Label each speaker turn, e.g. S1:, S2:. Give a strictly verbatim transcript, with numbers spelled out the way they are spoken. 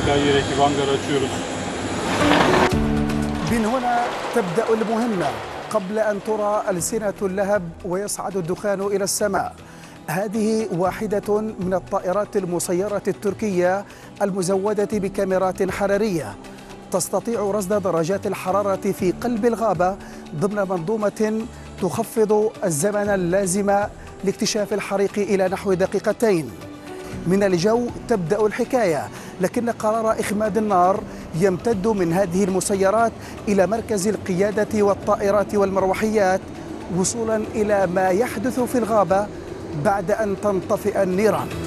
S1: من هنا تبدأ المهمة قبل أن ترى ألسنة اللهب ويصعد الدخان إلى السماء. هذه واحدة من الطائرات المسيرة التركية المزودة بكاميرات حرارية تستطيع رصد درجات الحرارة في قلب الغابة ضمن منظومة تخفض الزمن اللازم لاكتشاف الحريق إلى نحو دقيقتين. من الجو تبدأ الحكاية، لكن قرار إخماد النار يمتد من هذه المسيرات إلى مركز القيادة والطائرات والمروحيات وصولا إلى ما يحدث في الغابة بعد أن تنطفئ النيران.